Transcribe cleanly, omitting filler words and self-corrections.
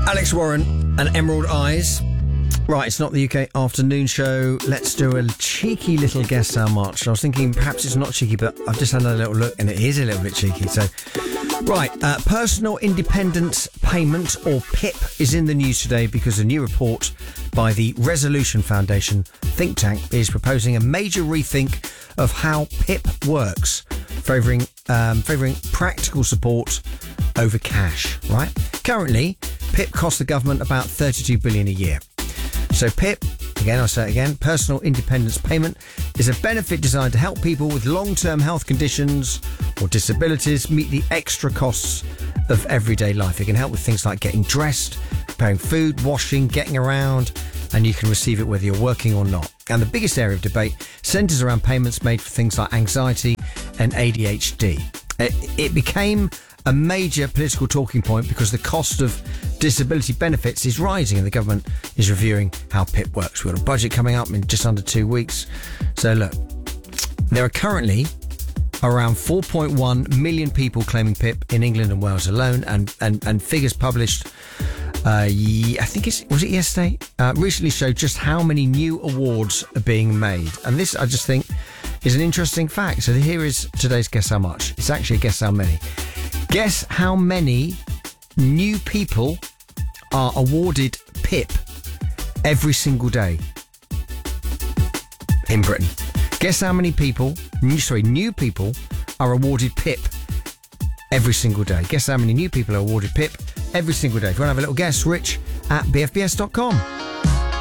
Alex Warren and Emerald Eyes. Right, it's not the UK afternoon show. Let's do a cheeky little guess how much. I was thinking perhaps it's not cheeky, but I've just had a little look and it is a little bit cheeky. So, right, Personal Independence Payment, or PIP, is in the news today because a new report by the Resolution Foundation think tank is proposing a major rethink of how PIP works, favouring practical support over cash, right? Currently, PIP costs the government about $32 billion a year. So PIP, again, I'll say it again, Personal Independence Payment, is a benefit designed to help people with long-term health conditions or disabilities meet the extra costs of everyday life. It can help with things like getting dressed, preparing food, washing, getting around, and you can receive it whether you're working or not. And the biggest area of debate centres around payments made for things like anxiety and ADHD. It became a major political talking point because the cost of disability benefits is rising and the government is reviewing how PIP works. We've got a budget coming up in just under 2 weeks. So look, there are currently around 4.1 million people claiming PIP in England and Wales alone, and figures published I think was it yesterday? Recently showed just how many new awards are being made. And this, I just think, is an interesting fact. So here is today's Guess How Much. It's actually a Guess How Many. Guess how many new people are awarded PIP every single day in Britain. Guess how many new people are awarded PIP every single day. Guess how many new people are awarded PIP every single day. If you want to have a little guess, rich@bfbs.com.